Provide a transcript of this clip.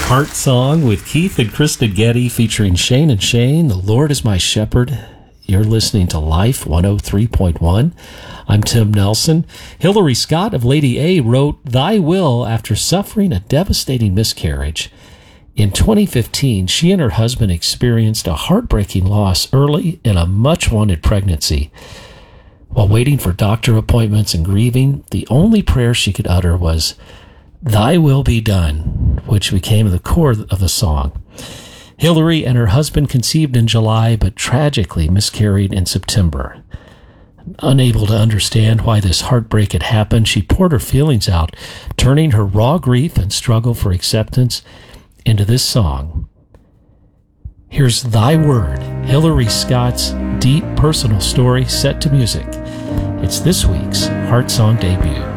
Heart Song with Keith and Krista Getty featuring Shane and Shane. The Lord is my shepherd. You're listening to Life 103.1. I'm Tim Nelson. Hillary Scott of Lady A wrote Thy Will after suffering a devastating miscarriage. In 2015, she and her husband experienced a heartbreaking loss early in a much-wanted pregnancy. While waiting for doctor appointments and grieving, the only prayer she could utter was, Thy will be done, which became the core of the song. Hillary and her husband conceived in July, but tragically miscarried in September. Unable to understand why this heartbreak had happened, she poured her feelings out, turning her raw grief and struggle for acceptance into this song. Here's Thy Word, Hillary Scott's deep personal story set to music. It's this week's Heart Song debut.